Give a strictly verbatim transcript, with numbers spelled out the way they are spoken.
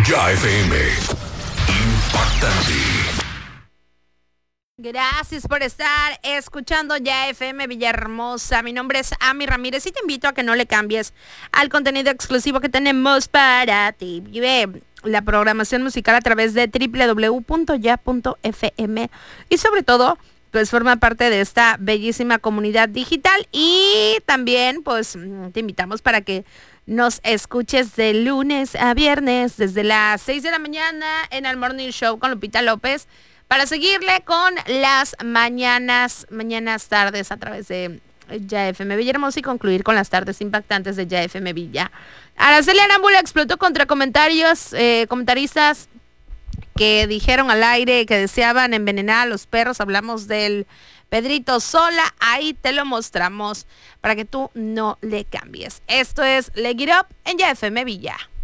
Ya F M. Impactante. Gracias por estar escuchando Ya F M Villahermosa. Mi nombre es Ami Ramírez y te invito a que no le cambies al contenido exclusivo que tenemos para ti. Vive la programación musical a través de doble u doble u doble u punto ya punto f m y sobre todo pues forma parte de esta bellísima comunidad digital, y también pues te invitamos para que nos escuches de lunes a viernes desde las seis de la mañana en el Morning Show con Lupita López, para seguirle con las mañanas, mañanas tardes a través de Ya F M Villahermosa y concluir con las tardes impactantes de Ya F M Villa. Araceli Arámbula explotó contra comentarios, eh, comentaristas que dijeron al aire que deseaban envenenar a los perros. Hablamos del Pedrito Sola, ahí te lo mostramos para que tú no le cambies. Esto es Leg It Up en Ya F M Villa.